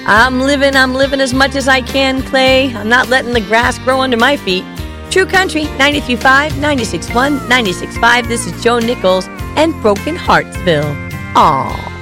I'm living as much as I can, Clay. I'm not letting the grass grow under my feet. True Country, 93.5, 96.1, 96.5. This is Joe Nichols and Broken Heartsville. Aww.